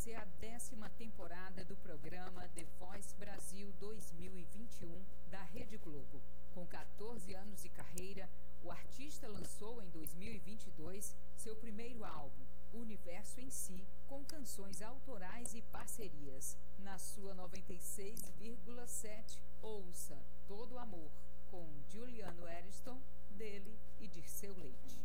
ser a 10ª temporada do programa The Voice Brasil 2021 da Rede Globo. Com 14 anos de carreira, o artista lançou em 2022 seu primeiro álbum, Universo em Si, com canções autorais e parcerias. Na sua 96,7, ouça Todo Amor, com Juliano Ariston, dele e Dirceu Leite.